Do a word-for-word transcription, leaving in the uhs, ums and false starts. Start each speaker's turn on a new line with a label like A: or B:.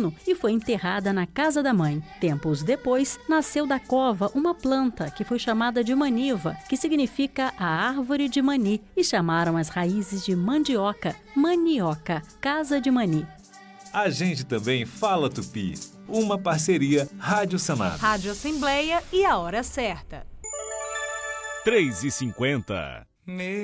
A: ano e foi enterrada na casa da mãe. Tempos depois, nasceu da cova uma planta que foi chamada de maniva, que significa a árvore de mani, e chamaram as raízes de mandioca, manioca, casa de mani.
B: A gente também fala tupi. Uma parceria Rádio Sanab,
C: Rádio Assembleia e a hora certa.
B: três e cinquenta.